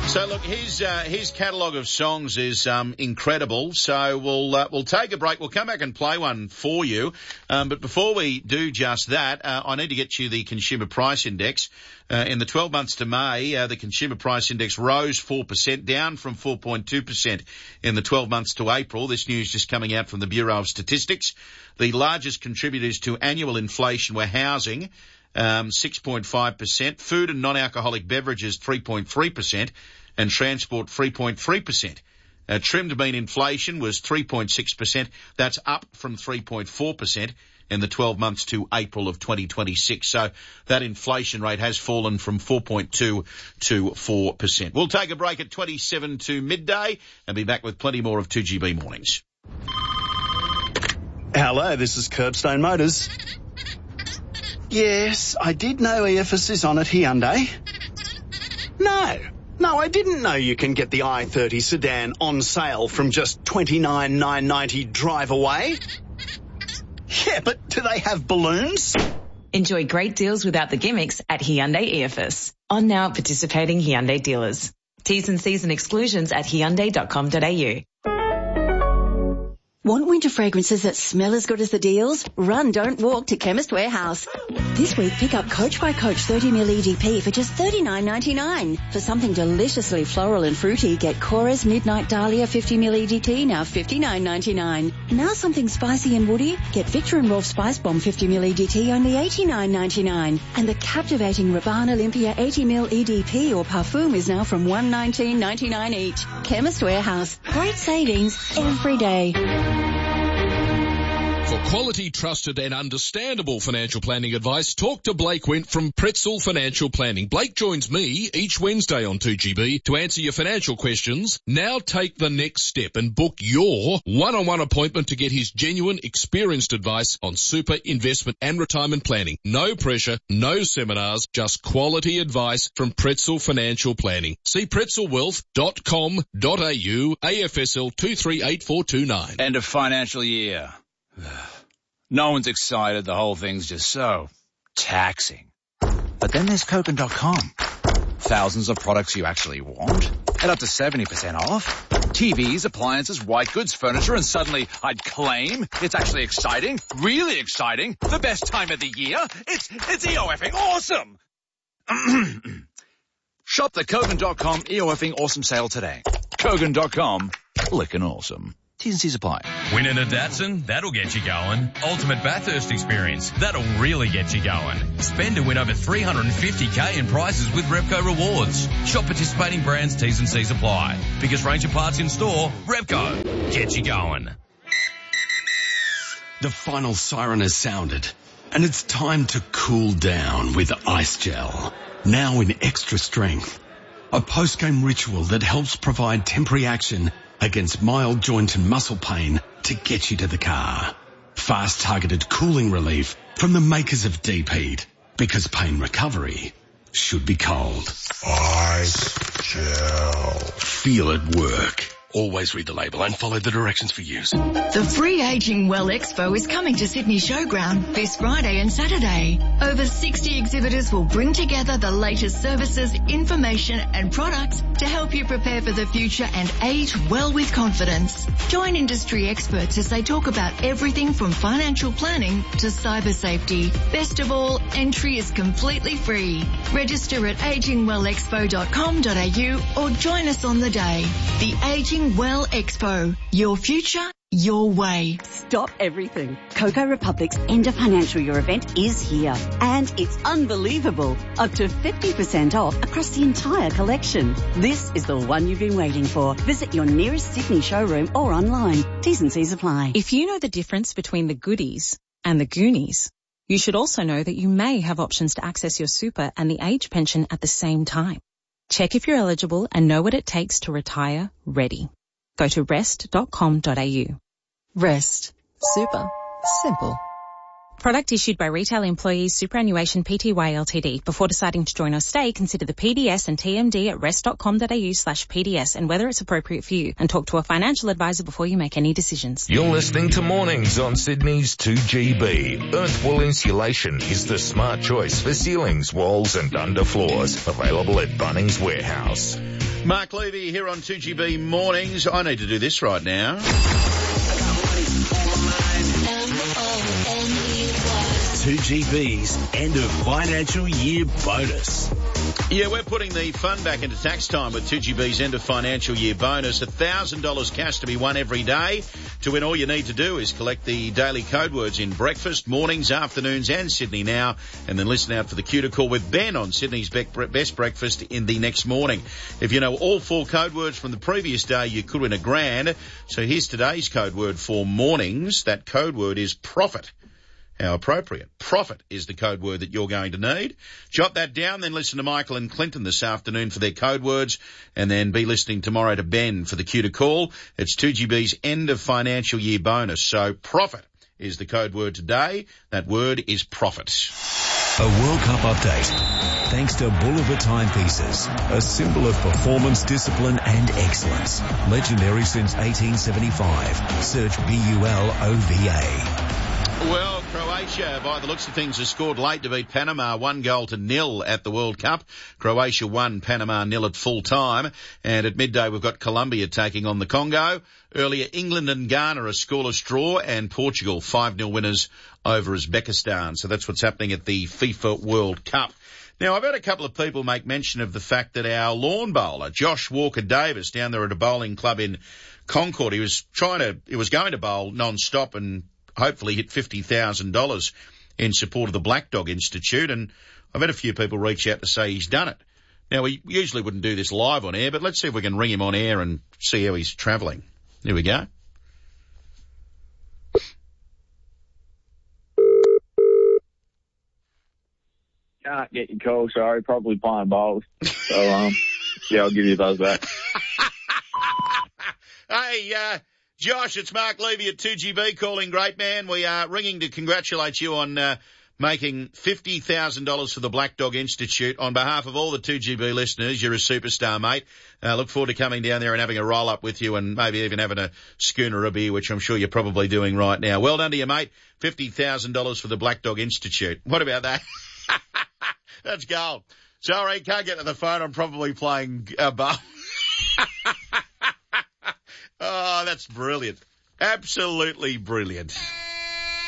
So look, his catalogue of songs is incredible. So we'll take a break. We'll come back and play one for you. But before we do just that, I need to get you the Consumer Price Index. In the 12 months to May, the Consumer Price Index rose 4%, down from 4.2% in the 12 months to April. This news just coming out from the Bureau of Statistics. The largest contributors to annual inflation were housing, 6.5%, food and non-alcoholic beverages 3.3%, and transport 3.3%. Trimmed mean inflation was 3.6%. That's up from 3.4% in the 12 months to April of 2026. So that inflation rate has fallen from 4.2 to 4%. We'll take a break at 27 to midday and be back with plenty more of 2GB Mornings. Hello, this is Curbstone Motors. Yes, I did know EFS is on at Hyundai. No, I didn't know you can get the i30 sedan on sale from just $29,990 drive away. Yeah, but do they have balloons? Enjoy great deals without the gimmicks at Hyundai EFS. On now at participating Hyundai dealers. T's and C's and exclusions at hyundai.com.au. Want winter fragrances that smell as good as the deals? Run, don't walk to Chemist Warehouse. This week, pick up Coach by Coach 30ml EDP for just $39.99. For something deliciously floral and fruity, get Cora's Midnight Dahlia 50ml EDT, now $59.99. Now something spicy and woody, get Victor and Rolf Spice Bomb 50ml EDT, only $89.99. And the captivating Rabanne Olympia 80ml EDP or Parfum is now from $119.99 each. Chemist Warehouse. Great savings every day. For quality, trusted and understandable financial planning advice, talk to Blake Wint from Pretzel Financial Planning. Blake joins me each Wednesday on 2GB to answer your financial questions. Now take the next step and book your one-on-one appointment to get his genuine, experienced advice on super, investment and retirement planning. No pressure, no seminars, just quality advice from Pretzel Financial Planning. See pretzelwealth.com.au, AFSL 238429. End of financial year. No one's excited. The whole thing's just so taxing. But then there's Kogan.com. Thousands of products you actually want at up to 70% off. TVs, appliances, white goods, furniture, and suddenly I'd claim it's actually exciting, really exciting, the best time of the year. It's EOFing awesome. Shop the Kogan.com EOFing awesome sale today. Kogan.com, lickin' awesome. T's and C's apply. Winning a Datsun? That'll get you going. Ultimate Bathurst experience? That'll really get you going. Spend and win over $350K in prizes with Repco Rewards. Shop participating brands, T's and C's apply. Biggest range of parts in store, Repco. Get you going. The final siren has sounded, and it's time to cool down with Ice Gel. Now in extra strength. A post-game ritual that helps provide temporary action against mild joint and muscle pain to get you to the car. Fast targeted cooling relief from the makers of Deep Heat, because pain recovery should be cold. Ice Gel. Feel it work. Always read the label and follow the directions for use. The Free Aging Well Expo is coming to Sydney Showground this Friday and Saturday. Over 60 exhibitors will bring together the latest services, information and products to help you prepare for the future and age well with confidence. Join industry experts as they talk about everything from financial planning to cyber safety. Best of all, entry is completely free. Register at agingwellexpo.com.au or join us on the day. The Aging Well Expo. Your future, your way. Stop everything. Coco Republic's end of financial year event is here. And it's unbelievable. Up to 50% off across the entire collection. This is the one you've been waiting for. Visit your nearest Sydney showroom or online. T's and C's apply. If you know the difference between the goodies and the Goonies, you should also know that you may have options to access your super and the age pension at the same time. Check if you're eligible and know what it takes to retire ready. Go to rest.com.au. Rest. Super. Simple. Product issued by Retail Employees Superannuation Pty Ltd. Before deciding to join or stay, consider the PDS and TMD at rest.com.au/PDS and whether it's appropriate for you, and talk to a financial advisor before you make any decisions. You're listening to Mornings on Sydney's 2GB. Earthwall Insulation is the smart choice for ceilings, walls and underfloors. Available at Bunnings Warehouse. Mark Levy here on 2GB Mornings. I need to do this right now. 2GB's end of financial year bonus. Yeah, we're putting the fun back into tax time with 2GB's end of financial year bonus. $1,000 cash to be won every day. To win, all you need to do is collect the daily code words in breakfast, mornings, afternoons and Sydney Now, and then listen out for the Q to Call with Ben on Sydney's best breakfast in the next morning. If you know all 4 code words from the previous day, you could win $1,000. So here's today's code word for mornings. That code word is profit. How appropriate. Profit is the code word that you're going to need. Jot that down, then listen to Michael and Clinton this afternoon for their code words, and then be listening tomorrow to Ben for the Q to Call. It's 2GB's end of financial year bonus. So profit is the code word today. That word is profit. A World Cup update. Thanks to Bulova Timepieces, a symbol of performance, discipline and excellence. Legendary since 1875. Search BULOVA. Well, Croatia, by the looks of things, has scored late to beat Panama 1-0 at the World Cup. Croatia won, Panama 0 at full time. And at midday, we've got Colombia taking on the Congo. Earlier, England and Ghana a scoreless draw, and Portugal 5-0 winners over Uzbekistan. So that's what's happening at the FIFA World Cup. Now, I've had a couple of people make mention of the fact that our lawn bowler, Josh Walker-Davis, down there at a bowling club in Concord, he was going to bowl non-stop and hopefully hit $50,000 in support of the Black Dog Institute, and I've had a few people reach out to say he's done it. Now, we usually wouldn't do this live on air, but let's see if we can ring him on air and see how he's travelling. Here we go. Can't get your call, sorry, probably playing bowls. So, yeah, I'll give you a buzz back. Hey, Josh, it's Mark Levy at 2GB calling. Great man. We are ringing to congratulate you on making $50,000 for the Black Dog Institute. On behalf of all the 2GB listeners, you're a superstar, mate. Look forward to coming down there and having a roll-up with you and maybe even having a schooner or a beer, which I'm sure you're probably doing right now. Well done to you, mate. $50,000 for the Black Dog Institute. What about that? That's gold. Sorry, can't get to the phone. I'm probably playing bowl. Oh, that's brilliant. Absolutely brilliant.